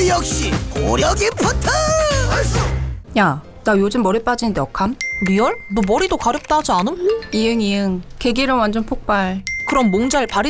너 역시 고려 기프트. 야, 나 요즘 머리 빠지는데 어감? 리얼? 너 머리도 가렵다 하지 않음? 이응 개기름 완전 폭발. 그럼 몽잘 바리